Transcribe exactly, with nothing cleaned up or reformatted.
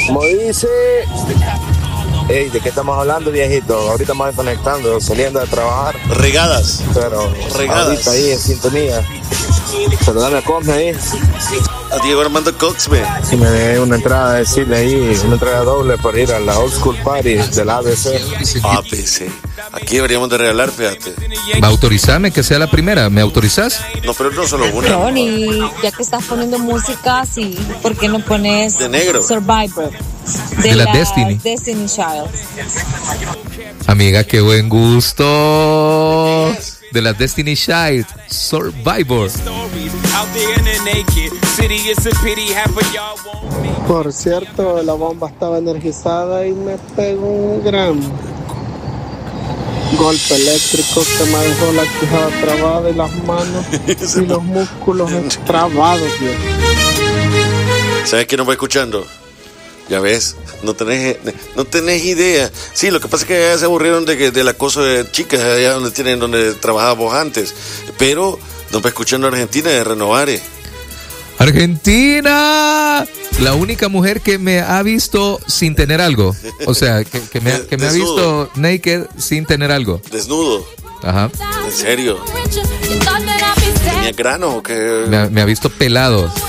Como dice... Ey, ¿de qué estamos hablando, viejito? Ahorita estamos desconectando, saliendo de trabajar. Regadas. Pero Regadas. ahorita ahí en sintonía. Saludame a Cox ahí. A Diego Armando Cox, ve. Si me dé una entrada, decirle ahí, una entrada doble para ir a la Old School Party del A B C. A B C. Aquí deberíamos de regalar, fíjate. Va a autorizarme que sea la primera. ¿Me autorizas? No, pero no solo una. Ronnie, ya que estás poniendo música, sí, ¿por qué no pones De negro. Survivor? De, De la Destiny. Destiny Child. Amiga, qué buen gusto. De la Destiny Child, Survivor. Por cierto, la bomba estaba energizada y me pegó un gran golpe eléctrico que me dejó la quijada trabada y las manos y los músculos trabados, viejo. ¿Sabes quién nos va escuchando? Ya ves, no tenés, no tenés idea. Sí, lo que pasa es que ya se aburrieron de que, del acoso de chicas allá donde tienen, donde trabajabas antes. Pero nos va escuchando Argentina de Renovare. Argentina, la única mujer que me ha visto sin tener algo. O sea, que, que me, que me ha visto naked sin tener algo. Desnudo. Ajá. ¿En serio? ¿Tenía granos o qué? Me ha, me ha visto pelado.